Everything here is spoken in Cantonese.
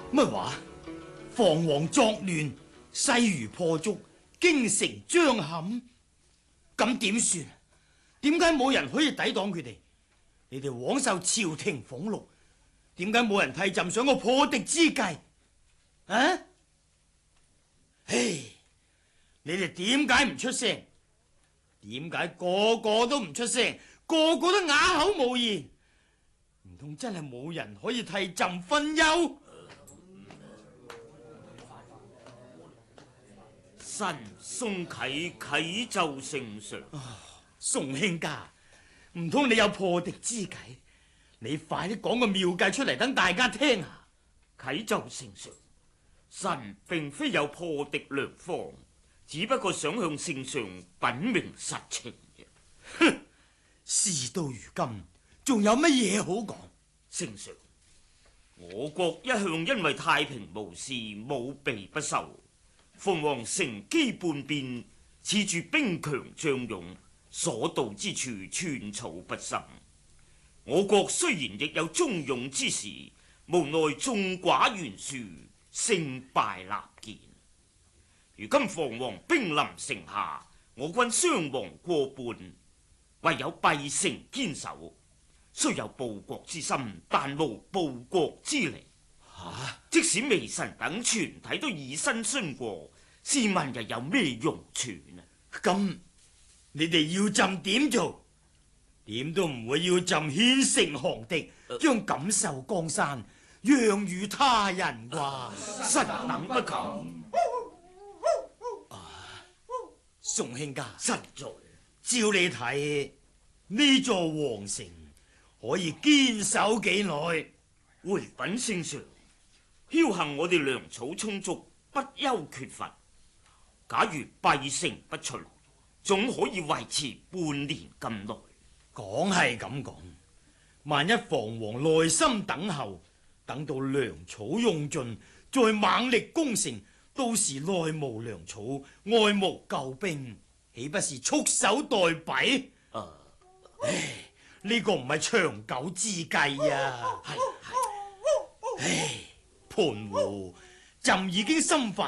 乜話？房王作亂，勢如破竹，京城將陷，咁點算？點解冇人可以抵擋佢哋？你哋枉受朝廷俸祿，點解冇人替朕想個破敵之計？啊？唉，你哋點解唔出聲？點解個個都唔出聲？個個都啞口無言？唔通真係冇人可以替朕分憂？ 臣宋啟啟奏聖上。 宋卿家，唔通你有破敵之計？你快啲講個妙計出嚟，等大家聽下。 啟奏聖上，臣並非有破敵良方，只不過想向聖上稟明實情嘅。 哼，事到如今，仲有乜嘢好講？ 聖上，我國一向因為太平無事，武備不受，鳳凰乘機叛變，恃住兵強將勇，所到之處寸草不生。我國雖然亦有忠勇之士，無奈眾寡懸殊，勝敗難見。如今房王兵臨城下，我軍傷亡過半，唯有閉城堅守。雖有報國之心，但無報國之利。即使微臣等全體都以身殉國，試問又有咩用處呢？ 咁你哋要朕點做？點都唔會要朕獻城降敵，將錦繡江山讓與他人啩？ 臣等不敢。 宋卿家， 實在照你睇，呢座皇城可以堅守幾耐？ 回稟聖上，僥幸我哋糧草充足，不憂缺乏。假如閉城不出，總可以維持半年咁耐。 講係咁講，萬一房王耐心等候，等到糧草用盡，再猛力攻城，到時內無糧草，外無救兵，豈不是束手待斃？唉，呢個唔係長久之計啊！唉，盤胡，朕已經心煩